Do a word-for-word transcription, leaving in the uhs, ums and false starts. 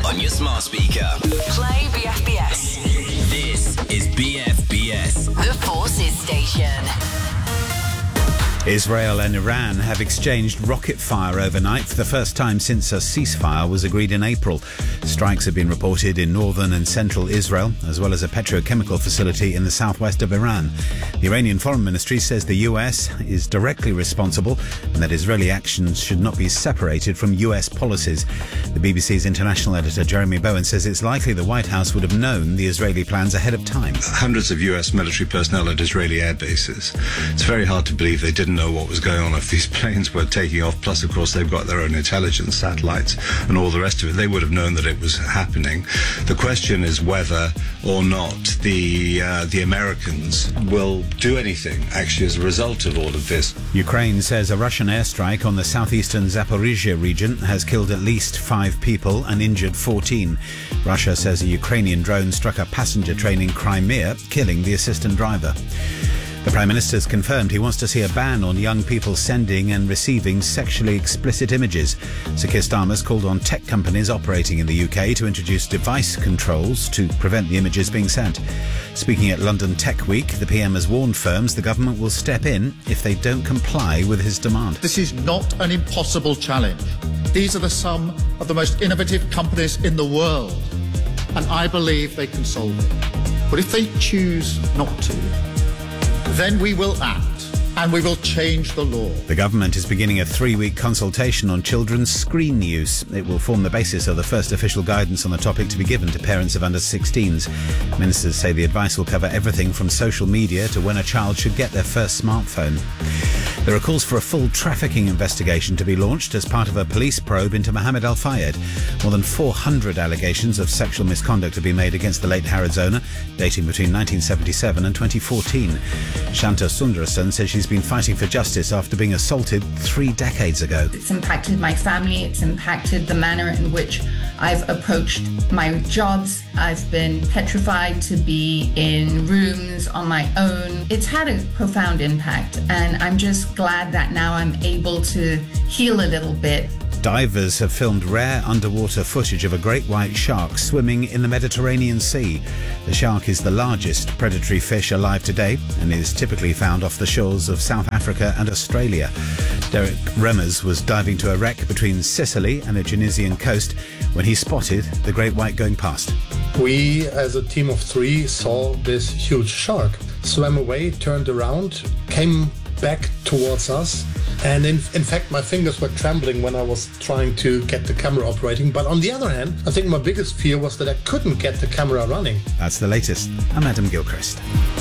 on your smart speaker. Play B F B S. This is B F B S. The Forces Station. Israel and Iran have exchanged rocket fire overnight for the first time since a ceasefire was agreed in April. Strikes have been reported in northern and central Israel, as well as a petrochemical facility in the southwest of Iran. The Iranian Foreign Ministry says the U S is directly responsible and that Israeli actions should not be separated from U S policies. The B B C's international editor Jeremy Bowen says it's likely the White House would have known the Israeli plans ahead of time. Hundreds of U S military personnel at Israeli air bases. It's very hard to believe they didn't know what was going on if these planes were taking off. Plus, of course, they've got their own intelligence satellites and all the rest of it. They would have known that it was happening. The question is whether or not the uh, the Americans will do anything actually as a result of all of this. Ukraine says a Russian airstrike on the southeastern Zaporizhia region has killed at least five people and injured fourteen. Russia says a Ukrainian drone struck a passenger train in Crimea, killing the assistant driver. The Prime Minister has confirmed he wants to see a ban on young people sending and receiving sexually explicit images. Sir Keir Starmer's called on tech companies operating in the U K to introduce device controls to prevent the images being sent. Speaking at London Tech Week, the P M has warned firms the government will step in if they don't comply with his demand. This is not an impossible challenge. These are the some of the most innovative companies in the world, and I believe they can solve it. But if they choose not to, then we will act and we will change the law. The government is beginning a three-week consultation on children's screen use. It will form the basis of the first official guidance on the topic to be given to parents of under sixteens. Ministers say the advice will cover everything from social media to when a child should get their first smartphone. There are calls for a full trafficking investigation to be launched as part of a police probe into Mohammed Al Fayed. More than four hundred allegations of sexual misconduct have been made against the late Harrods owner, dating between nineteen seventy-seven and twenty fourteen. Shanta Sundararajan says she's been fighting for justice after being assaulted three decades ago. It's impacted my family, it's impacted the manner in which I've approached my jobs. I've been petrified to be in rooms on my own. It's had a profound impact, and I'm just glad that now I'm able to heal a little bit. Divers have filmed rare underwater footage of a great white shark swimming in the Mediterranean Sea. The shark is the largest predatory fish alive today and is typically found off the shores of South Africa and Australia. Derek Remmers was diving to a wreck between Sicily and the Tunisian coast when he spotted the great white going past. We, as a team of three, saw this huge shark, swam away, turned around, came back towards us. And in, in fact, my fingers were trembling when I was trying to get the camera operating. But on the other hand, I think my biggest fear was that I couldn't get the camera running. That's the latest. I'm Adam Gilchrist.